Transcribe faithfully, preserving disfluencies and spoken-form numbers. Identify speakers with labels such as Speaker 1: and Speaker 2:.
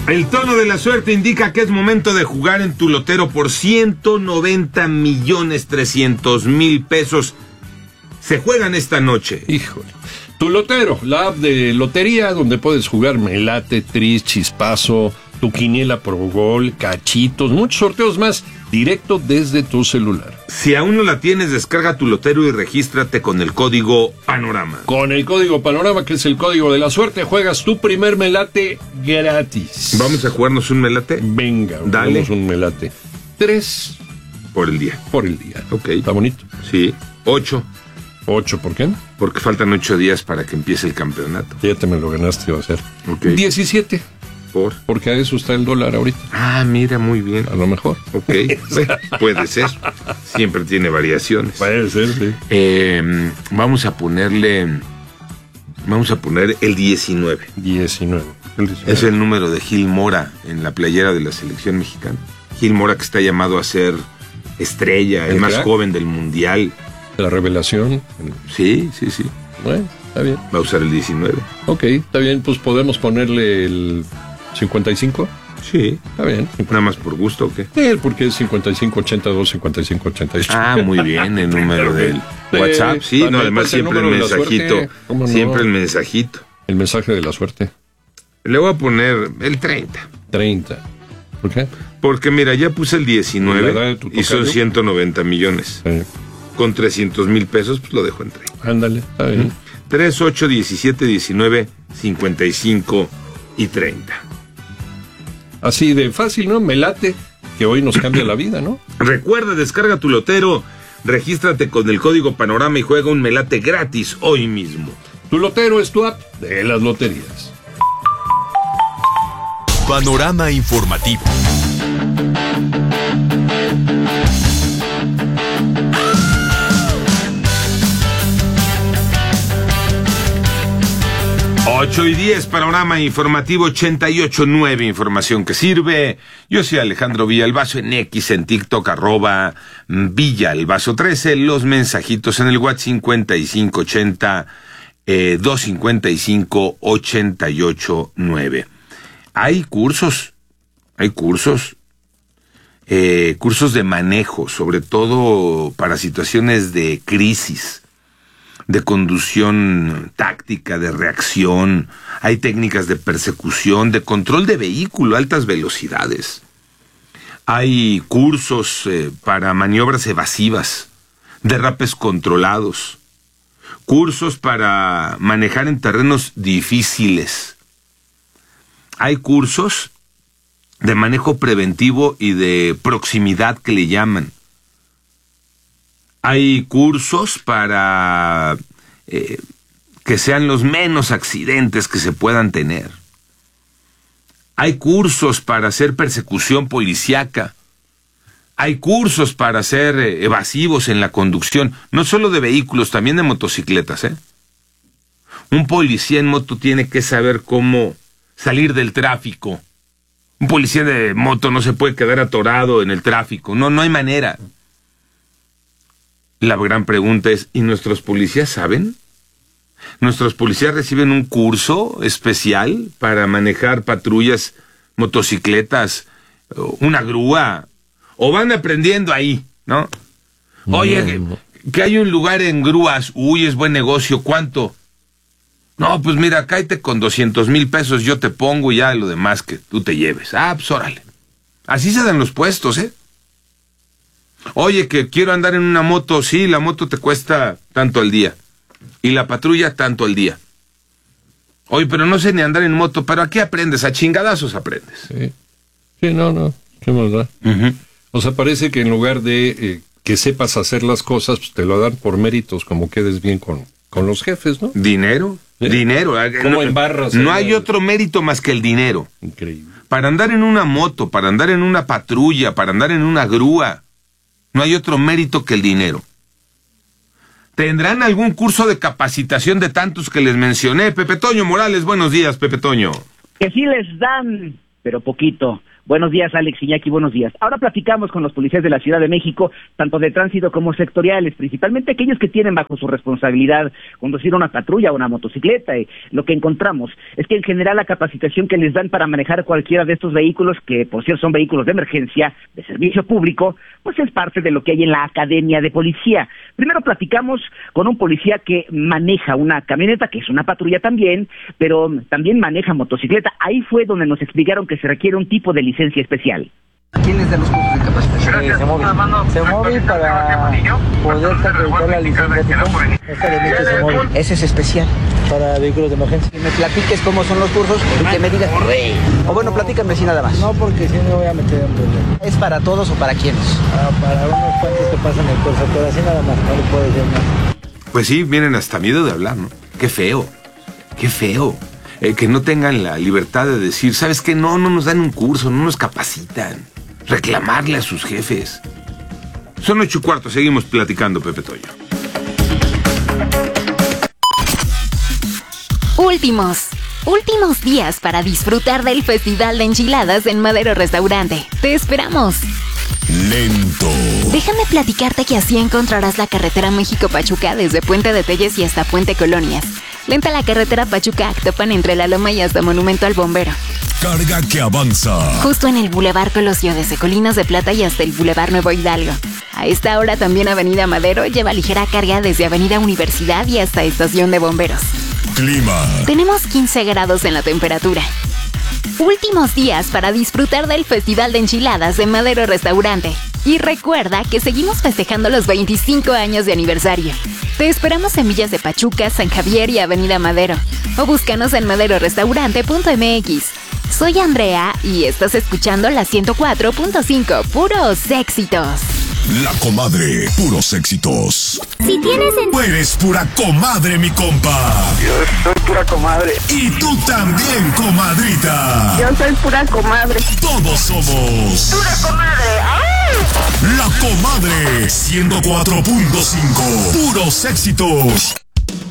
Speaker 1: El tono de la suerte indica que es momento de jugar en tu lotero por ciento noventa millones trescientos mil pesos. Se juegan esta noche.
Speaker 2: Híjole. Tu lotero, la app de lotería donde puedes jugar Melate, Tris, Chispazo, tu quiniela Pro Gol, cachitos, muchos sorteos más, directo desde tu celular.
Speaker 1: Si aún no la tienes, descarga tu lotero y regístrate con el código Panorama.
Speaker 2: Con el código Panorama, que es el código de la suerte, juegas tu primer melate gratis.
Speaker 1: ¿Vamos a jugarnos un melate?
Speaker 2: Venga,
Speaker 1: dale.
Speaker 2: Un melate. Tres.
Speaker 1: Por el día.
Speaker 2: Por el día.
Speaker 1: Ok.
Speaker 2: Está bonito.
Speaker 1: Sí. Ocho.
Speaker 2: Ocho, ¿por qué?
Speaker 1: Porque faltan ocho días para que empiece el campeonato.
Speaker 2: Ya te me lo ganaste, va a ser.
Speaker 1: Ok.
Speaker 2: Diecisiete.
Speaker 1: ¿Por?
Speaker 2: Porque a eso está el dólar ahorita.
Speaker 1: Ah, mira, muy bien.
Speaker 2: A lo mejor.
Speaker 1: Ok, bueno, puede ser. Siempre tiene variaciones.
Speaker 2: Puede ser, sí.
Speaker 1: Eh, vamos a ponerle... Vamos a poner el diecinueve.
Speaker 2: diecinueve. El diecinueve.
Speaker 1: Es el número de Gil Mora en la playera de la selección mexicana. Gil Mora, que está llamado a ser estrella, el, el más crack, joven del mundial.
Speaker 2: La revelación.
Speaker 1: Sí, sí, sí.
Speaker 2: Bueno, está bien.
Speaker 1: Va a usar el diecinueve.
Speaker 2: Ok, está bien, pues podemos ponerle el cincuenta y cinco.
Speaker 1: Sí.
Speaker 2: Está bien.
Speaker 1: ¿Nada más por gusto o qué?
Speaker 2: Sí, porque es cincuenta y cinco ochenta y dos, cincuenta y cinco ochenta y ocho.
Speaker 1: Ah, muy bien, el número del WhatsApp. Sí, no, además siempre el mensajito. No? Siempre el mensajito.
Speaker 2: El mensaje de la suerte.
Speaker 1: Le voy a poner el treinta.
Speaker 2: treinta. ¿Por qué?
Speaker 1: Porque mira, ya puse el diecinueve y son ciento noventa millones. Sí. Con trescientos mil pesos, pues lo dejo en treinta.
Speaker 2: Ándale, está bien.
Speaker 1: tres, ocho, diecisiete, diecinueve, cincuenta y cinco y treinta.
Speaker 2: Así de fácil, ¿no? Me late, que hoy nos cambia la vida, ¿no?
Speaker 1: Recuerda, descarga tu lotero, regístrate con el código Panorama y juega un melate gratis hoy mismo.
Speaker 2: Tu lotero es tu app de las loterías.
Speaker 3: Panorama informativo.
Speaker 1: ocho y diez, Panorama Informativo ochenta y ocho punto nueve, información que sirve. Yo soy Alejandro Villalbazo en X, en TikTok, arroba Villalbazo trece, los mensajitos en el WhatsApp cincuenta y cinco ochenta, eh, doscientos cincuenta y cinco, ochenta y ocho nueve. Hay cursos, hay cursos, eh, cursos de manejo, sobre todo para situaciones de crisis, de conducción táctica, de reacción. Hay técnicas de persecución, de control de vehículo a altas velocidades. Hay cursos eh, para maniobras evasivas, derrapes controlados, cursos para manejar en terrenos difíciles. Hay cursos de manejo preventivo y de proximidad que le llaman. Hay cursos para eh, que sean los menos accidentes que se puedan tener. Hay cursos para hacer persecución policíaca. Hay cursos para ser eh, evasivos en la conducción, no solo de vehículos, también de motocicletas, ¿eh? Un policía en moto tiene que saber cómo salir del tráfico. Un policía de moto no se puede quedar atorado en el tráfico. No, no hay manera. La gran pregunta es, ¿y nuestros policías saben? ¿Nuestros policías reciben un curso especial para manejar patrullas, motocicletas, una grúa? ¿O van aprendiendo ahí, no? Oye, que, que hay un lugar en grúas, uy, es buen negocio, ¿cuánto? No, pues mira, cáete con doscientos mil pesos, yo te pongo y ya lo demás que tú te lleves. Ah, pues órale. Así se dan los puestos, ¿eh? Oye, que quiero andar en una moto, sí, la moto te cuesta tanto al día. Y la patrulla tanto al día. Oye, pero no sé ni andar en moto, pero ¿a qué aprendes? A chingadazos aprendes.
Speaker 2: Sí, sí, no, no, qué más da. Uh-huh. O sea, parece que en lugar de eh, que sepas hacer las cosas, pues te lo dan por méritos, como quedes bien con, con los jefes, ¿no?
Speaker 1: Dinero, ¿sí? Dinero.
Speaker 2: ¿Cómo
Speaker 1: no,
Speaker 2: embarras?
Speaker 1: No hay otro mérito más que el dinero.
Speaker 2: Increíble.
Speaker 1: Para andar en una moto, para andar en una patrulla, para andar en una grúa, no hay otro mérito que el dinero. ¿Tendrán algún curso de capacitación de tantos que les mencioné? Pepe Toño Morales, buenos días, Pepe Toño.
Speaker 4: Que sí les dan, pero poquito. Buenos días, Alex, Iñaki, buenos días. Ahora platicamos con los policías de la Ciudad de México, tanto de tránsito como sectoriales, principalmente aquellos que tienen bajo su responsabilidad conducir una patrulla o una motocicleta. Y lo que encontramos es que en general la capacitación que les dan para manejar cualquiera de estos vehículos, que por cierto son vehículos de emergencia, de servicio público, pues es parte de lo que hay en la Academia de Policía. Primero platicamos con un policía que maneja una camioneta, que es una patrulla también, pero también maneja motocicleta. Ahí fue donde nos explicaron que se requiere un tipo de licencia especial.
Speaker 5: ¿Quién les da los cursos de capacitación?
Speaker 6: Eh, se móvil. Se móvil para poder acreditar la licencia. Esta de mí se móvil.
Speaker 5: Ese es especial.
Speaker 6: Para vehículos de emergencia.
Speaker 5: Que me platiques cómo son los cursos y que me digas. O bueno, platícame así nada más.
Speaker 6: No, porque si no me voy a meter en problema.
Speaker 5: ¿Es para todos o para quiénes?
Speaker 6: Ah, para unos cuantos que pasan el curso, pero así nada más, no le puedo decir más.
Speaker 1: Pues sí, miren, hasta miedo de hablar, ¿no? Qué feo, qué feo. Eh, que no tengan la libertad de decir, ¿sabes qué? No, no nos dan un curso, no nos capacitan. Reclamarle a sus jefes. Son ocho y cuarto, seguimos platicando, Pepe Toño.
Speaker 7: Últimos, últimos días para disfrutar del Festival de Enchiladas en Madero Restaurante. ¡Te esperamos!
Speaker 3: Lento.
Speaker 7: Déjame platicarte que así encontrarás la carretera México-Pachuca desde Puente de Telles y hasta Puente Colonias. Lenta la carretera Pachuca-Actopan entre La Loma y hasta Monumento al Bombero.
Speaker 3: Carga que avanza.
Speaker 7: Justo en el Boulevard Colosio desde Colinas de Plata y hasta el Boulevard Nuevo Hidalgo. A esta hora también Avenida Madero lleva ligera carga desde Avenida Universidad y hasta Estación de Bomberos.
Speaker 3: Clima.
Speaker 7: Tenemos quince grados en la temperatura. Últimos días para disfrutar del Festival de Enchiladas de Madero Restaurante. Y recuerda que seguimos festejando los veinticinco años de aniversario. Te esperamos en Villas de Pachuca, San Javier y Avenida Madero. O búscanos en madero restaurante punto m x. Soy Andrea y estás escuchando la ciento cuatro punto cinco, puros éxitos.
Speaker 3: La comadre, puros éxitos.
Speaker 7: Si tienes en...
Speaker 3: Tú eres pura comadre, mi compa.
Speaker 8: Yo soy pura comadre.
Speaker 3: Y tú también, comadrita.
Speaker 8: Yo soy pura comadre.
Speaker 3: Todos somos
Speaker 8: Pura comadre. ¡Ay!
Speaker 3: La comadre ciento cuatro punto cinco. Puros éxitos.